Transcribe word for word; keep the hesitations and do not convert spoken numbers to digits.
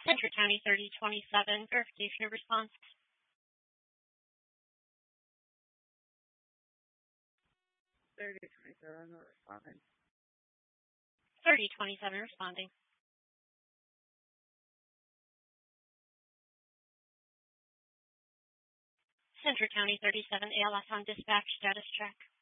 Central County thirty twenty-seven, verification of response. thirty twenty-seven, not responding. thirty twenty-seven, responding. Central County thirty-seven, A L S on dispatch, status check.